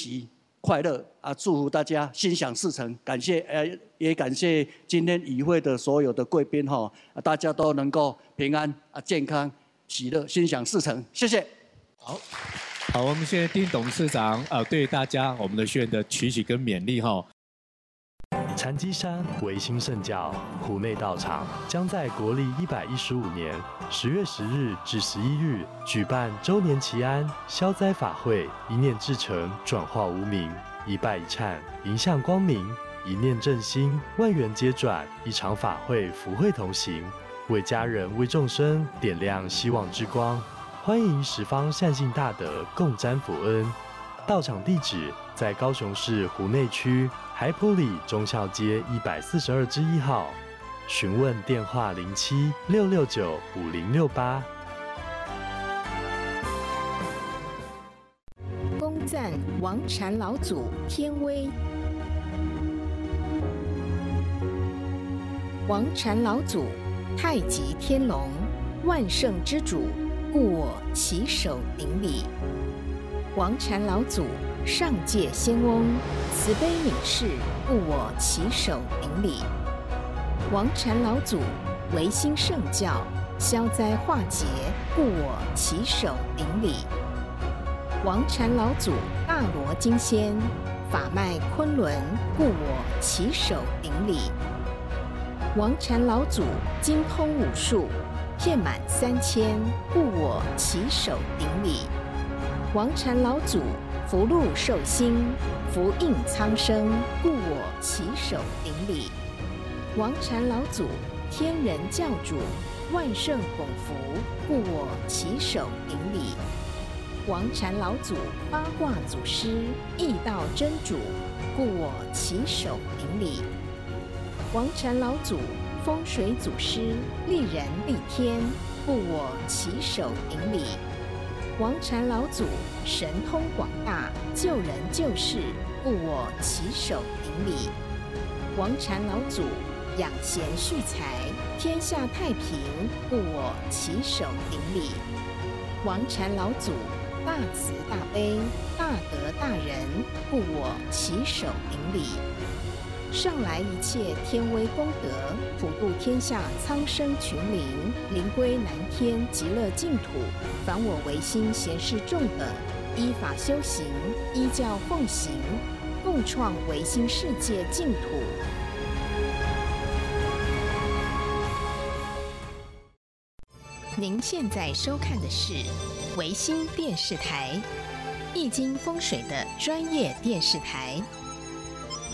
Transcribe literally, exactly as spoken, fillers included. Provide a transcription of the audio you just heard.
喜快乐啊！祝福大家心想事成。感谢呃，也感谢今天与会的所有的贵宾哈、哦，大家都能够平安啊、健康、喜乐、心想事成。谢谢。 好，好，我们现在丁董事长呃，对大家我们的学员的期许跟勉励哈。 禅机山维新圣教湖内道场将在国历一百一十五年十月十日至十一日举办周年祈安消灾法会，一念至诚，转化无明，一拜一忏，迎向光明，一念正心，万缘皆转。一场法会，福慧同行，为家人为众生点亮希望之光。欢迎十方善信大德共沾福恩。道场地址在高雄市湖内区海埔里忠孝街一百四十二之一号，询问电话零七六六九五零六八。 恭赞王禅老祖天威。王禅老祖太极天龙，万圣之主，故我起手顶礼。王禅老祖上界仙翁，慈悲悯视，故我起手顶礼。王禅老祖维新圣教，消灾化解，故我起手顶礼。王禅老祖大罗金仙，法脉昆仑，故我起手顶礼。王禅老祖精通武术，遍满三千，故我起手顶礼。王禅老祖福禄寿星，福应苍生，故我起手顶礼。王禅老祖天人教主，万圣拱福，故我起手顶礼。王禅老祖八卦祖师，易道真主，故我起手顶礼。王禅老祖风水祖师，利人利天，故我起手顶礼。王禅老祖神通广大，救人救世，故我起手顶礼。王禅老祖养贤蓄财，天下太平，故我起手顶礼。王禅老祖大慈大悲，大德大仁，故我起手顶礼。上来一切天威功德，普度天下苍生群灵，灵归南天极乐净土。凡我唯心贤士众等，依法修行，依教奉行，共创唯心世界净土。您现在收看的是唯心电视台，易经风水的专业电视台。